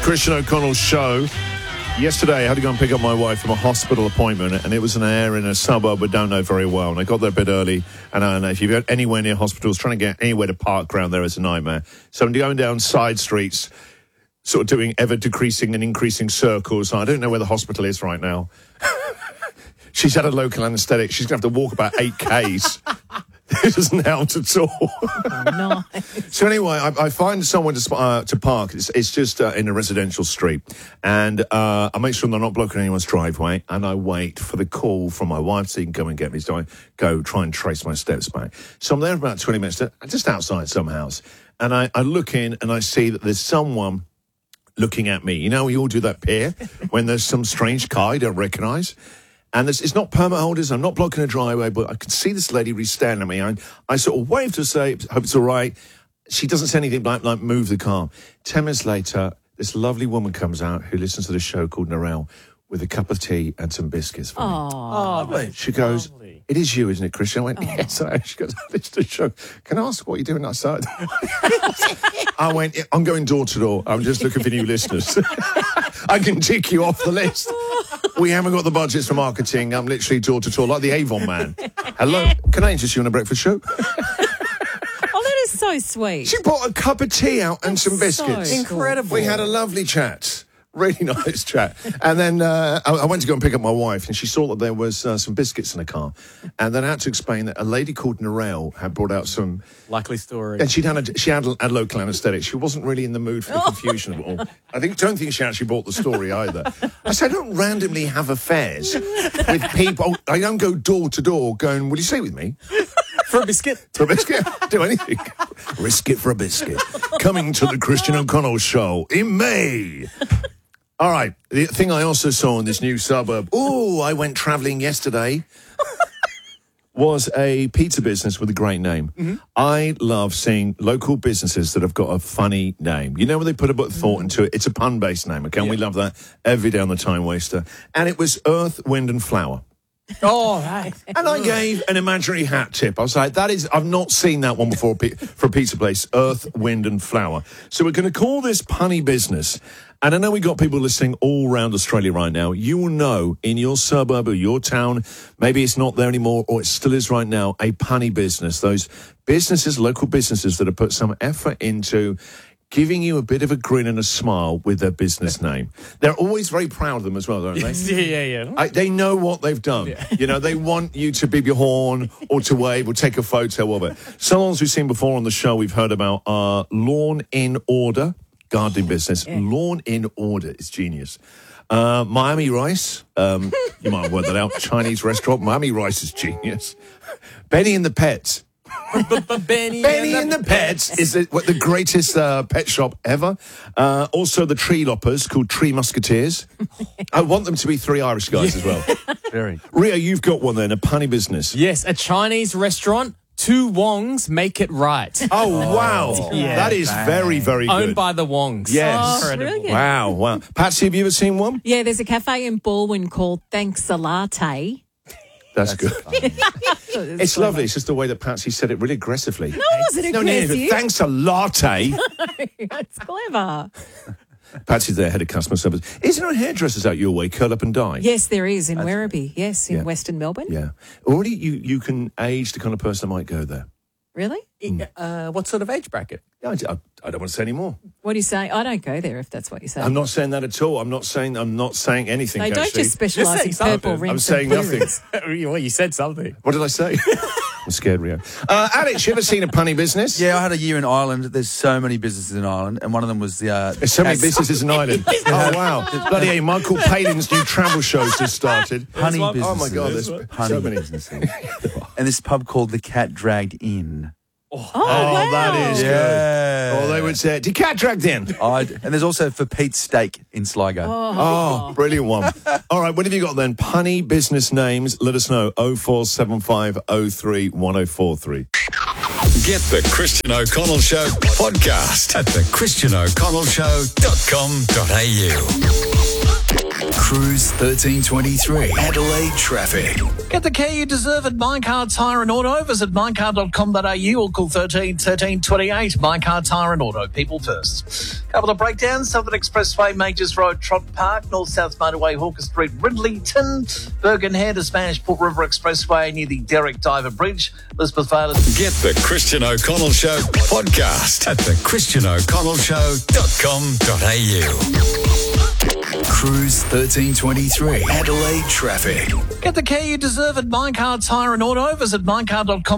Christian O'Connell show. Yesterday, I had to go and pick up my wife from a hospital appointment, and it was in a suburb we don't know very well. And I got there a bit early, and I don't know if you've got anywhere near hospitals, trying to get anywhere to park around there is a nightmare. So I'm going down side streets, sort of doing ever decreasing and increasing circles. I don't know where the hospital is right now. She's had a local anaesthetic. She's going to have to walk about 8 Ks. It doesn't help at all. Oh, nice. So anyway, I find somewhere to park. It's just in a residential street. And I make sure they're not blocking anyone's driveway. And I wait for the call from my wife so he can come and get me. So I go try and trace my steps back. So I'm there for about 20 minutes, just outside some house. And I look in and I see that there's someone looking at me. You know, we all do that peer when there's some strange car you don't recognise. And it's not permit holders. I'm not blocking a driveway, but I could see this lady really staring at me. I sort of wave to say, hope it's all right. She doesn't say anything like move the car. 10 minutes later, this lovely woman comes out who listens to the show called Narelle with a cup of tea and some biscuits for me. Oh, she goes, it is you, isn't it, Christian? I went, yes. She goes, I listen to the show. Can I ask what you're doing outside? I went, I'm going door to door. I'm just looking for new listeners. I can tick you off the list. We haven't got the budgets for marketing. I'm literally door to door, like the Avon man. Hello, can I interest you on a breakfast show? Oh, that is so sweet. She brought a cup of tea out and some biscuits. So Incredible. We had a lovely chat. Really nice chat. And then I went to go and pick up my wife, and she saw that there was some biscuits in the car. And then I had to explain that a lady called Narelle had brought out some... Likely story. And she had a local anaesthetic. She wasn't really in the mood for the confusion of it all. Don't think she actually bought the story either. I said, I don't randomly have affairs with people. I don't go door to door going, will you stay with me? For a biscuit. For a biscuit? Do anything. Risk it for a biscuit. Coming to the Christian O'Connell show in May. All right, the thing I also saw in this new suburb, I went travelling yesterday, was a pizza business with a great name. Mm-hmm. I love seeing local businesses that have got a funny name. You know, when they put a bit of thought into it, it's a pun-based name, okay? Yeah. We love that every day on The Time Waster. And it was Earth, Wind and Flower. Oh, right. And I gave an imaginary hat tip. I was like, I've not seen that one before for a pizza place, Earth, Wind and Flower. So we're going to call this punny business. And I know we got people listening all around Australia right now. You will know in your suburb or your town, maybe it's not there anymore, or it still is right now, a punny business. Those businesses, local businesses that have put some effort into giving you a bit of a grin and a smile with their business name. They're always very proud of them as well, don't they? Yeah. They know what they've done. Yeah. You know, they want you to beep your horn or to wave or take a photo of it. Some ones we've seen before on the show we've heard about are Lawn in Order, gardening business. Yeah. Lawn in Order is genius. Miami Rice, you might have worked that out, Chinese restaurant. Miami Rice is genius. Benny and the Pets. Benny and the Pets is the greatest pet shop ever. Also, the Tree Loppers, called Tree Musketeers. I want them to be 3 Irish guys as well. Very. Rio, you've got one then, a punny business. Yes, a Chinese restaurant. 2 Wongs make it right. Oh, wow. Yeah. That is very, very good. Owned by the Wongs. Yes. Oh, brilliant. Wow. Patsy, have you ever seen one? Yeah, there's a cafe in Baldwin called Thanks a Latte. That's good. It's lovely. It's just the way that Patsy said it really aggressively. No, it wasn't aggressive. Thanks a latte. That's clever. Patsy's their head of customer service. Is there a hairdressers out your way, curl up and dye? Yes, there is in Werribee. Yes, in Western Melbourne. Yeah. Already you can age the kind of person that might go there. Really? What sort of age bracket? I don't want to say any more. What do you say? I don't go there if that's what you say. I'm not saying that at all. I'm not saying anything. They don't just specialise in purple rings. I'm saying nothing. Well, you said something. What did I say? I'm scared, Rio. Alex, you ever seen a punny business? Yeah, I had a year in Ireland. There's so many businesses in Ireland, and one of them was the... There's so many businesses in Ireland. Oh, wow. Bloody hell, Michael Palin's new travel show's just started. Punny businesses. Oh, my God, there's so many businesses. And this pub called The Cat Dragged In. Wow. That is good. Or they would say, "The cat dragged in." And there's also For Pete's Steak in Sligo. Oh, brilliant one. All right, what have you got then? Punny business names. Let us know. 0475 03 1043. Get the Christian O'Connell Show podcast at thechristianoconnellshow.com.au. Cruise 1323. Adelaide traffic. Get the care you deserve at My Car Tyre and Auto. Visit mycar.com.au or call 13 28. My Car Tyre and Auto. People first. Couple of breakdowns. Southern Expressway, Majors Road, Trott Park. North-South Motorway, Hawker Street, Ridleyton. Bergen Head, Spanish Port River Expressway near the Derek Diver Bridge. Elizabeth Vale. Get the Christian O'Connell Show podcast at thechristianoconnellshow.com.au. Cruise 1323. Adelaide traffic. Get the care you deserve at My Car Tyre and Auto. Visit mycar.com.